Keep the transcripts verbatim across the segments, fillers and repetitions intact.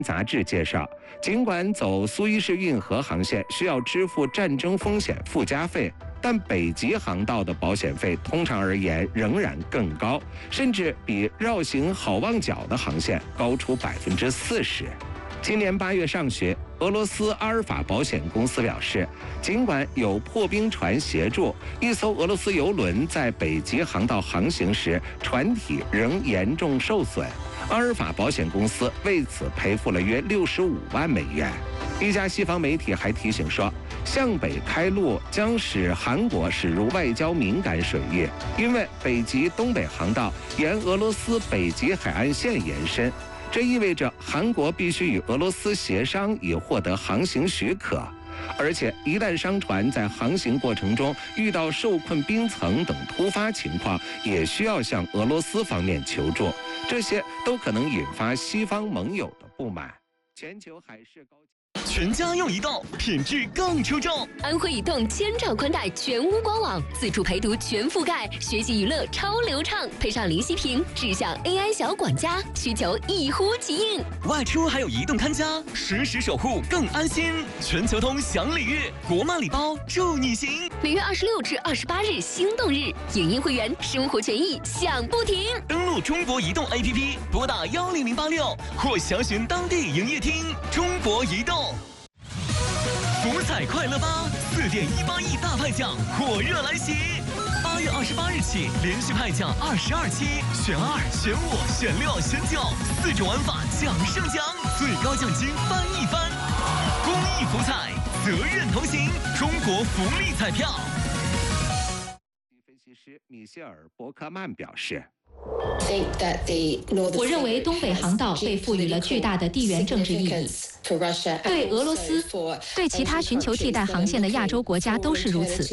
杂志介绍，尽管走苏伊士运河航线需要支付战争风险附加费，但北极航道的保险费通常而言仍然更高，甚至比绕行好望角的航线高出百分之四十。今年八月上旬，俄罗斯阿尔法保险公司表示，尽管有破冰船协助，一艘俄罗斯邮轮在北极航道航行时，船体仍严重受损。阿尔法保险公司为此赔付了约六十五万美元。一家西方媒体还提醒说，向北开路将使韩国驶入外交敏感水域，因为北极东北航道沿俄罗斯北极海岸线延伸。这意味着韩国必须与俄罗斯协商以获得航行许可，而且一旦商船在航行过程中遇到受困冰层等突发情况，也需要向俄罗斯方面求助，这些都可能引发西方盟友的不满。全球海事高全家用移动，品质更出众。 安徽移动千兆宽带全屋官网，自助陪读全覆盖，学习娱乐超流畅，配上零息屏，智享 A I 小管家，需求一呼即应。 外出还有移动看家，实时守护更安心。全球通享礼遇，国漫礼包助你行。 每月二十六至二十八日心动日，影音会员生活权益享不停。 登录中国移动 A P P， 拨打幺零零八六或详询当地营业厅。中国移动。福彩快乐吧，四点一八亿大派奖火热来袭！八月二十八日起，连续派奖二十二期，选二、选五、选六、选九，四种玩法奖胜奖，最高奖金翻一番。公益福彩，责任同行，中国福利彩票。 分析师米歇尔·伯克曼表示。 我认为东北航道被赋予了巨大的地缘政治意义，对俄罗斯、对其他寻求替代航线的亚洲国家都是如此。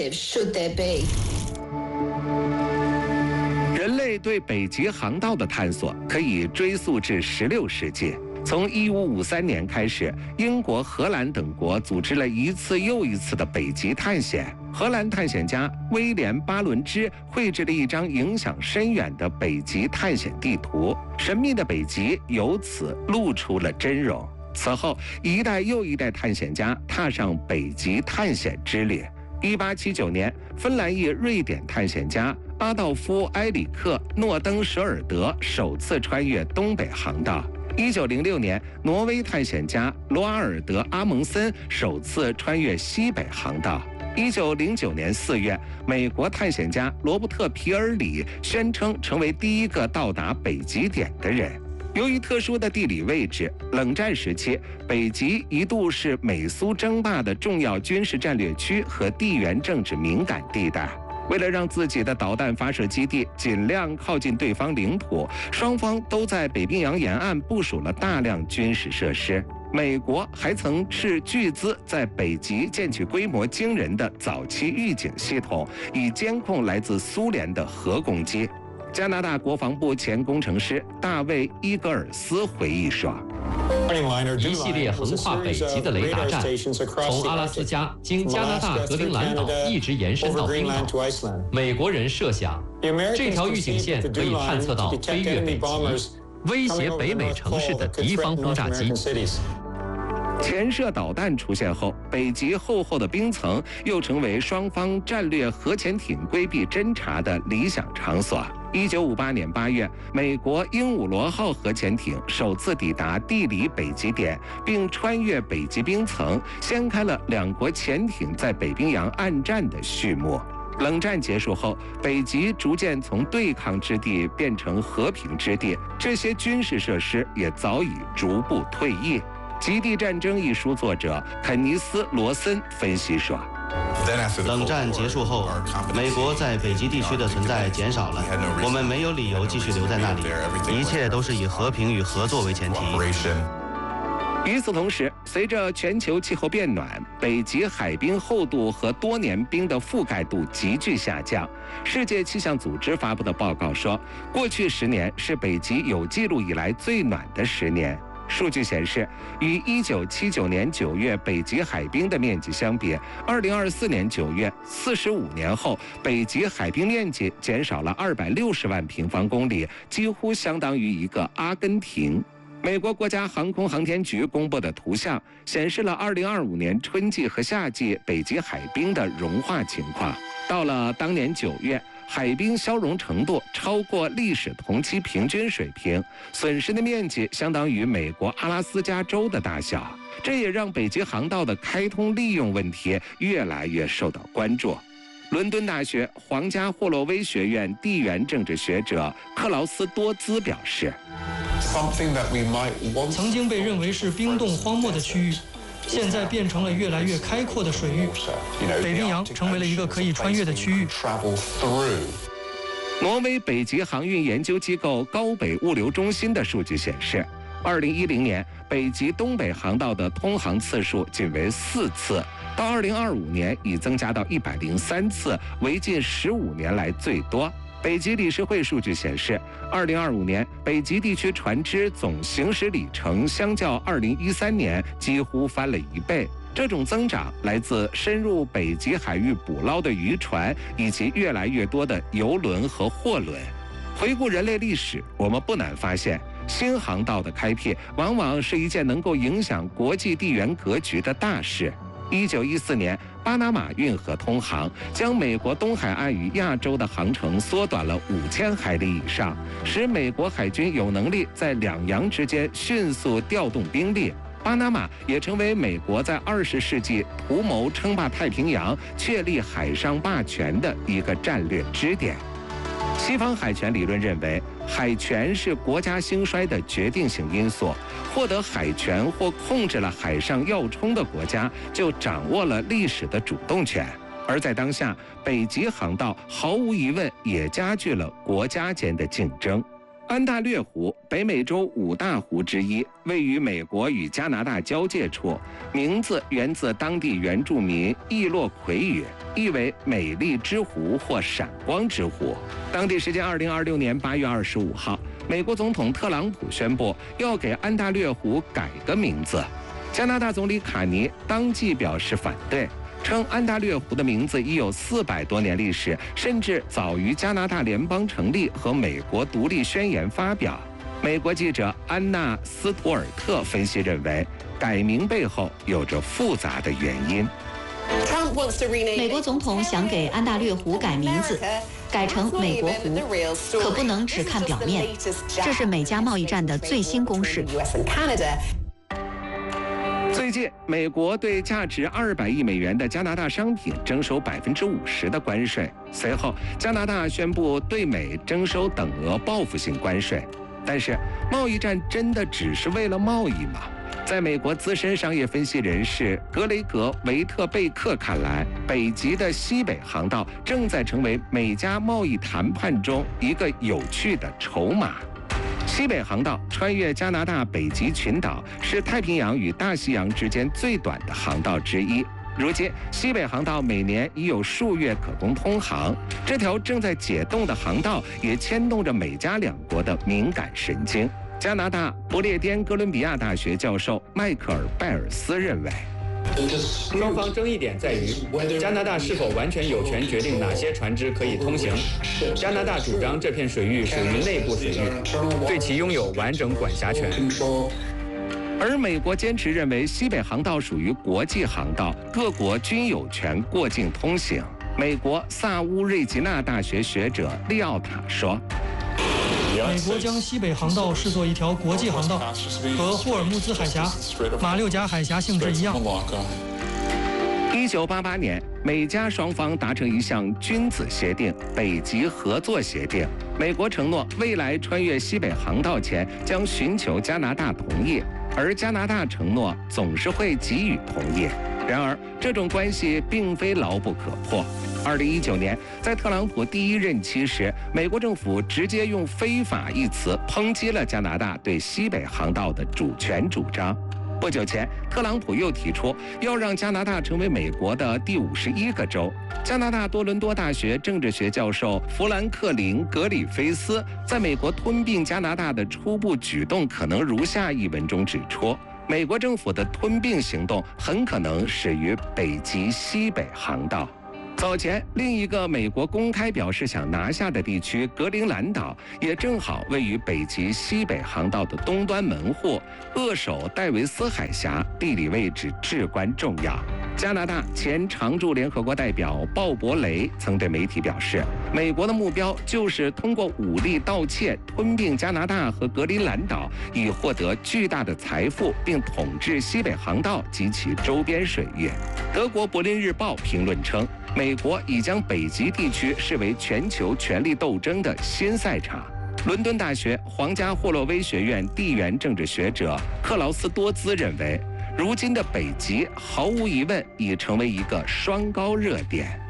人类对北极航道的探索可以追溯至十六世纪。从一五五三年开始，英国、荷兰等国组织了一次又一次的北极探险。荷兰探险家威廉·巴伦支绘制了一张影响深远的北极探险地图，神秘的北极由此露出了真容。此后，一代又一代探险家踏上北极探险之旅。一八七九年，芬兰裔瑞典探险家阿道夫·埃里克·诺登舍尔德首次穿越东北航道。一九零六年，挪威探险家罗阿尔德·阿蒙森首次穿越西北航道。一九零九年四月，美国探险家罗伯特·皮尔里宣称成为第一个到达北极点的人。由于特殊的地理位置，冷战时期，北极一度是美苏争霸的重要军事战略区和地缘政治敏感地带。为了让自己的导弹发射基地尽量靠近对方领土，双方都在北冰洋沿岸部署了大量军事设施。美国还曾斥巨资在北极建起规模惊人的早期预警系统，以监控来自苏联的核攻击。加拿大国防部前工程师大卫·伊格尔斯回忆说， 一系列横跨北极的雷达站，从阿拉斯加经加拿大格陵兰岛一直延伸到冰岛。美国人设想，这条预警线可以探测到飞越北极，威胁北美城市的敌方轰炸机。 潜射导弹出现后，北极厚厚的冰层又成为双方战略核潜艇规避侦察的理想场所。一九五八年八月，美国鹦鹉螺号核潜艇首次抵达地理北极点，并穿越北极冰层，掀开了两国潜艇在北冰洋暗战的序幕。冷战结束后，北极逐渐从对抗之地变成和平之地，这些军事设施也早已逐步退役。《极地战争》一书作者肯尼斯·罗森分析说， 冷战结束后，美国在北极地区的存在减少了，我们没有理由继续留在那里，一切都是以和平与合作为前提。 与此同时，随着全球气候变暖，北极海冰厚度和多年冰的覆盖度急剧下降。世界气象组织发布的报告说，过去十年是北极有记录以来最暖的十年。数据显示，与一九七九年九月北极海冰的面积相比，二零二四年九月，四十五年后，北极海冰面积减少了二百六十万平方公里，几乎相当于一个阿根廷。 美国国家航空航天局公布的图像显示了二零二五年春季和夏季北极海冰的融化情况。到了当年九月，海冰消融程度超过历史同期平均水平，损失的面积相当于美国阿拉斯加州的大小。这也让北极航道的开通利用问题越来越受到关注。伦敦大学皇家霍洛威学院地缘政治学者克劳斯多兹表示， 曾经被认为是冰冻荒漠的区域，现在变成了越来越开阔的水域，北冰洋成为了一个可以穿越的区域。 挪威北极航运研究机构高北物流中心的数据显示，二零一零年北极东北航道的通航次数仅为四次，到二零二五年已增加到一百零三次，为近十五年来最多。北极理事会数据显示，二零二五年北极地区船只总行驶里程相较二零一三年几乎翻了一倍。这种增长来自深入北极海域捕捞的渔船，以及越来越多的邮轮和货轮。回顾人类历史，我们不难发现，新航道的开辟往往是一件能够影响国际地缘格局的大事。一九一四年，巴拿马运河通航，将美国东海岸与亚洲的航程缩短了五千海里以上，使美国海军有能力在两洋之间迅速调动兵力。巴拿马也成为美国在二十世纪图谋称霸太平洋、确立海上霸权的一个战略支点。西方海权理论认为，海权是国家兴衰的决定性因素。获得海权或控制了海上要冲的国家，就掌握了历史的主动权。而在当下，北极航道毫无疑问也加剧了国家间的竞争。安大略湖，北美洲五大湖之一，位于美国与加拿大交界处，名字源自当地原住民易洛魁语，意为美丽之湖或闪光之湖。当地时间二零二六年八月二十五号，美国总统特朗普宣布要给安大略湖改个名字，加拿大总理卡尼当即表示反对，称安大略湖的名字已有四百多年历史，甚至早于加拿大联邦成立和美国独立宣言发表。美国记者安娜·斯图尔特分析认为，改名背后有着复杂的原因。 美国总统想给安大略湖改名字，改成美国湖，可不能只看表面，这是美加贸易战的最新攻势。 最近，美国对价值二百亿美元的加拿大商品征收百分之五十的关税。随后，加拿大宣布对美征收等额报复性关税。但是，贸易战真的只是为了贸易吗？在美国资深商业分析人士格雷格·维特贝克看来，北极的西北航道正在成为美加贸易谈判中一个有趣的筹码。西北航道穿越加拿大北极群岛，是太平洋与大西洋之间最短的航道之一。如今，西北航道每年已有数月可供通航。这条正在解冻的航道也牵动着美加两国的敏感神经。加拿大不列颠哥伦比亚大学教授迈克尔·拜尔斯认为， 双方争议点在于加拿大是否完全有权决定哪些船只可以通行。加拿大主张这片水域属于内部水域，对其拥有完整管辖权。 而美国坚持认为西北航道属于国际航道，各国均有权过境通行。美国萨乌瑞吉纳大学学者利奥塔说， 美国将西北航道视作一条国际航道，和霍尔木兹海峡、马六甲海峡性质一样。 一九八八年，美加双方达成一项君子协定——北极合作协定。美国承诺未来穿越西北航道前将寻求加拿大同意，而加拿大承诺总是会给予同意。然而，这种关系并非牢不可破。二零一九年，在特朗普第一任期时，美国政府直接用“非法”一词抨击了加拿大对西北航道的主权主张。不久前，特朗普又提出要让加拿大成为美国的第五十一个州。加拿大多伦多大学政治学教授弗兰克林·格里菲斯在美国吞并加拿大的初步举动可能如下一文中指出，美国政府的吞并行动很可能始于北极西北航道。 早前，另一个美国公开表示想拿下的地区格陵兰岛，也正好位于北极西北航道的东端门户，扼守戴维斯海峡，地理位置至关重要。加拿大前常驻联合国代表鲍勃雷曾对媒体表示，美国的目标就是通过武力盗窃吞并加拿大和格陵兰岛，以获得巨大的财富，并统治西北航道及其周边水域。德国柏林日报评论称，美国已将北极地区视为全球权力斗争的新赛场。伦敦大学皇家霍洛威学院地缘政治学者克劳斯多兹认为，如今的北极毫无疑问已成为一个双高热点。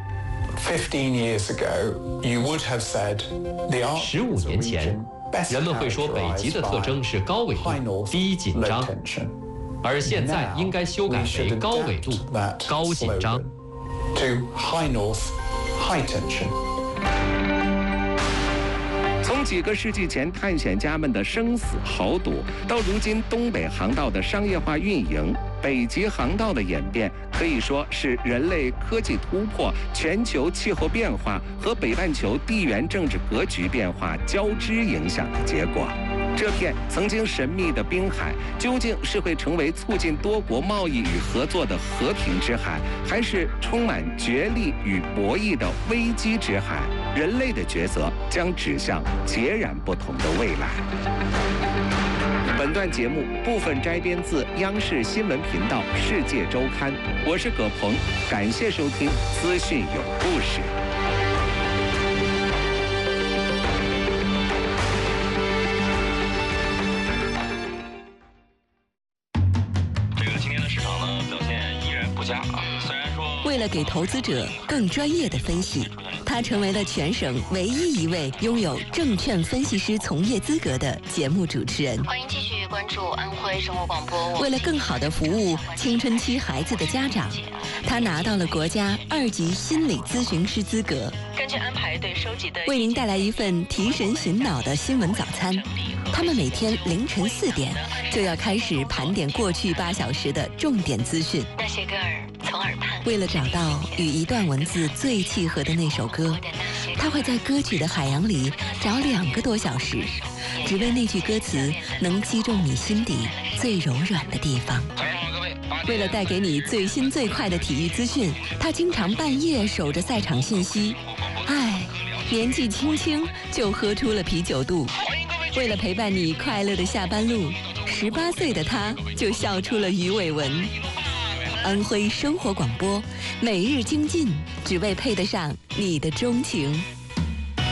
十五年前，人们会说北极的特征是高纬度、低紧张，而现在应该修改为高纬度、高紧张。 从几个世纪前探险家们的生死豪赌，到如今东北航道的商业化运营，北极航道的演变可以说是人类科技突破、全球气候变化和北半球地缘政治格局变化交织影响的结果。这片曾经神秘的冰海，究竟是会成为促进多国贸易与合作的和平之海，还是充满角力与博弈的危机之海？人类的抉择将指向截然不同的未来。本段节目部分摘编自央视新闻频道《世界周刊》，我是葛鹏，感谢收听资讯有故事。 为了给投资者更专业的分析，他成为了全省唯一一位拥有证券分析师从业资格的节目主持人。 欢迎继续关注安徽生活广播。 为了更好地服务青春期孩子的家长，他拿到了国家二级心理咨询师资格。 根据安排对收集的， 为您带来一份提神醒脑的新闻早餐。他们每天凌晨四点就要开始盘点过去八小时的重点资讯。 那些歌儿从耳畔。 为了找到与一段文字最契合的那首歌，他会在歌曲的海洋里找两个多小时，只为那句歌词能击中你心底最柔软的地方。为了带给你最新最快的体育资讯，他经常半夜守着赛场信息。唉，年纪轻轻就喝出了啤酒肚。为了陪伴你快乐的下班路，十八岁的他就笑出了鱼尾纹。安徽生活广播，每日精进，只为配得上你的钟情。